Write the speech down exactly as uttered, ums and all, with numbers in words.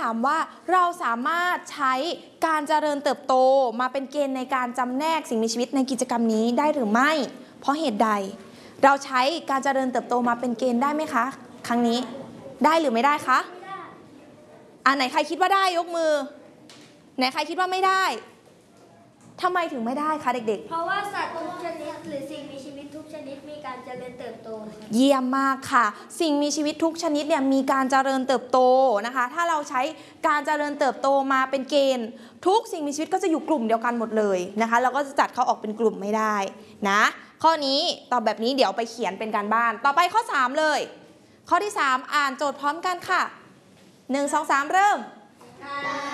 ามว่าเราสามารถใช้การเจริญเติบโตมาเป็นเกณฑ์ในการจำแนกสิ่งมีชีวิตในกิจกรรมนี้ได้หรือไม่เพราะเหตุใดเราใช้การเจริญเติบโตมาเป็นเกณฑ์ได้ไหมคะครั้งนี้ได้หรือไม่ได้คะอ่าไหนใครคิดว่าได้ยกมือไหนใครคิดว่าไม่ได้ทำไมถึงไม่ได้คะเด็กๆเพราะว่าสัตว์ทุกชนิดหรือสิ่งมีชีวิตทุกชนิดมีการเจริญเติบโตเยี่ยมมากค่ะสิ่งมีชีวิตทุกชนิดเนี่ยมีการเจริญเติบโตนะคะถ้าเราใช้การเจริญเติบโตมาเป็นเกณฑ์ทุกสิ่งมีชีวิตก็จะอยู่กลุ่มเดียวกันหมดเลยนะคะเราก็จะจัดเขาออกเป็นกลุ่มไม่ได้นะข้อนี้ตอบแบบนี้เดี๋ยวไปเขียนเป็นการบ้านต่อไปข้อสามเลยข้อที่สามอ่านโจทย์พร้อมกันค่ะหนึ่ง สอง สามเริ่ม